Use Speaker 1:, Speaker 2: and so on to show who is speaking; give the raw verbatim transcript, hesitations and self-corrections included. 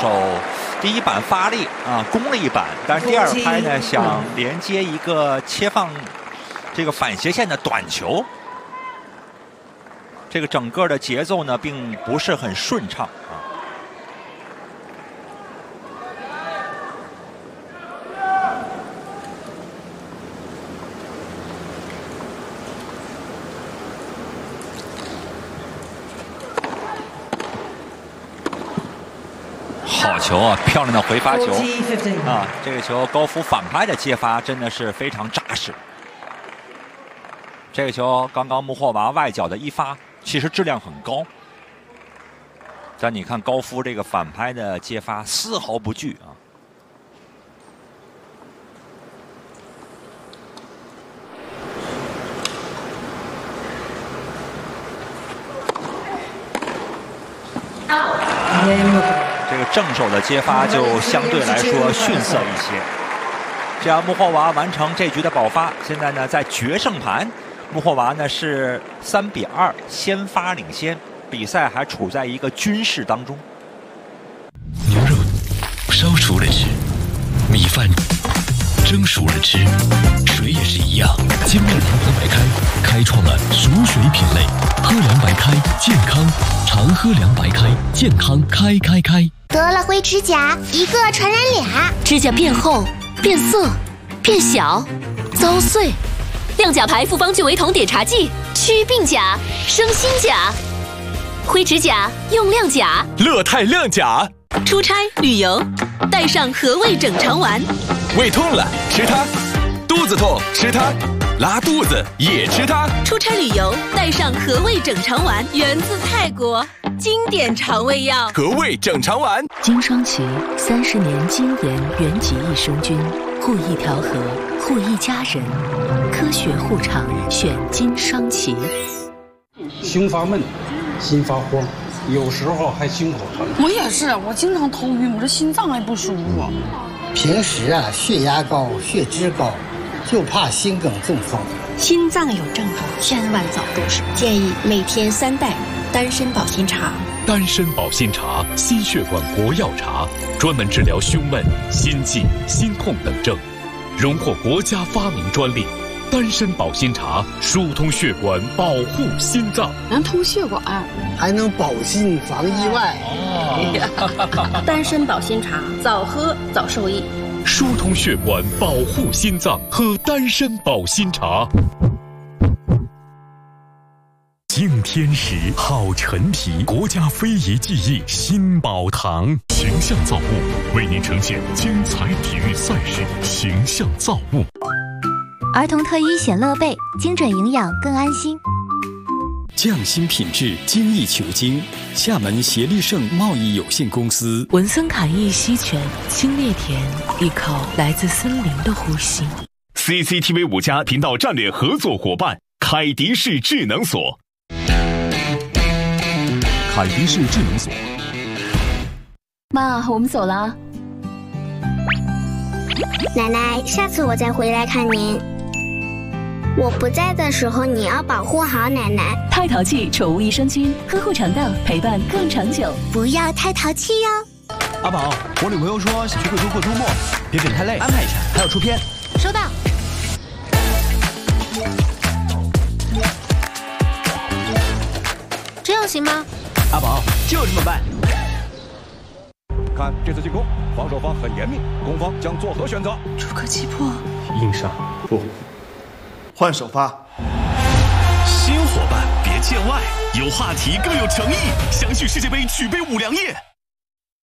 Speaker 1: 手第一板发力啊，攻了一板，但是第二拍呢想连接一个切放这个反斜线的短球，这个整个的节奏呢并不是很顺畅啊。 好球啊！漂亮的回发球啊！这个球高夫反拍的接发真的是非常扎实。这个球刚刚穆霍娃外脚的一发，其实质量很高，但你看高夫这个反拍的接发丝毫不惧啊。 这个正手的接发就相对来说逊色一些。这样穆霍娃完成这局的保发，现在呢在决胜盘，穆霍娃呢是三比二先发领先，比赛还处在一个均势当中。
Speaker 2: 牛肉烧熟了吃，米饭蒸熟了吃，水也是一样。金麦郎喝白开，开创了熟水品类，喝凉白开健康，常喝凉白开健康，开开开。
Speaker 3: 得了灰指甲，一个传染俩，
Speaker 4: 指甲变厚、变色、变小、遭碎。亮甲牌复方聚维酮碘茶剂，祛病甲，生新甲。灰指甲用亮甲，
Speaker 5: 乐泰亮甲。
Speaker 4: 出差旅游，带上和味整肠丸。
Speaker 5: 胃痛了吃它，肚子痛吃它，拉肚子也吃它。
Speaker 4: 出差旅游带上和味整肠丸，源自泰国。 经典肠胃药，
Speaker 5: 和味整肠丸。
Speaker 6: 金双奇三十年精研原籍益生菌，护益调和，护益家人，科学护肠，选金双奇。
Speaker 7: 胸发闷，心发慌，有时候还心口疼。
Speaker 8: 我也是，我经常头晕，我这心脏还不舒服。
Speaker 9: 平时啊，血压高，血脂高，就怕心梗中风。
Speaker 10: 心脏有症状，千万早重视。建议每天三袋。 丹参保心茶，
Speaker 2: 丹参保心茶，心血管国药茶，专门治疗胸闷、心悸、心痛等症，荣获国家发明专利。丹参保心茶疏通血管，保护心脏，
Speaker 8: 能通血管，
Speaker 9: 还能保心防意外。
Speaker 10: 哦、丹参保心茶，早喝早受益。
Speaker 2: 疏通血管，保护心脏，喝丹参保心茶。
Speaker 11: 敬天时，好陈皮，国家非遗技艺新宝堂，形象造物为您呈现精彩体育赛事，形象造物。
Speaker 3: 儿童特医显乐贝，精准营养更安心。
Speaker 12: 匠心品质，精益求精。厦门协力盛贸易有限公司。
Speaker 6: 文森卡伊溪泉，清冽甜，依靠来自森林的呼吸。
Speaker 11: C C T V 五家频道战略合作伙伴，凯迪士智能锁。
Speaker 13: 凯迪士智能锁。
Speaker 6: 妈，我们走了。
Speaker 3: 奶奶，下次我再回来看您。我不在的时候，你要保护好奶奶。
Speaker 6: 太淘气宠物益生菌，呵护肠道，陪伴更长久。
Speaker 3: 不要太淘气哟。
Speaker 14: 阿宝，我女朋友说想去贵州过周末，别别太累，安排一下，还要出片。
Speaker 3: 收到。 这样行吗？
Speaker 14: 阿宝就这么办。
Speaker 15: 看这次进攻，防守方很严密，攻方将作何选择？
Speaker 8: 出可击破，
Speaker 14: 硬上不，
Speaker 16: 换首发。
Speaker 11: 新伙伴别见外，有话题更有诚意，详叙世界杯举杯五粮液。